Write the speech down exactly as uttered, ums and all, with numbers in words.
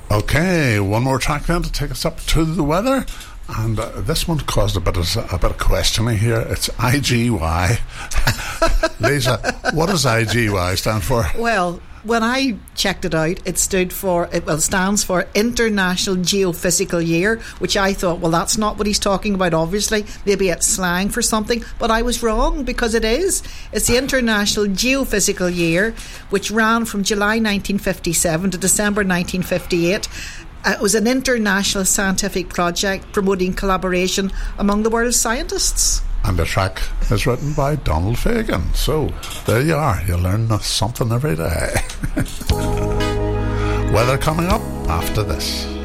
Okay, one more track then to take us up to the weather. And uh, this one caused a bit of a bit of questioning here. It's I G Y. Lisa, what does I G Y stand for? Well, when I checked it out, it stood for, it well, stands for International Geophysical Year, which I thought, well, that's not what he's talking about, obviously. Maybe it's slang for something, but I was wrong, because it is. It's the International Geophysical Year, which ran from July nineteen fifty-seven to December nineteen fifty-eight. Uh, it was an international scientific project promoting collaboration among the world's scientists. And the track is written by Donald Fagan. So there you are, you learn something every day. Weather coming up after this.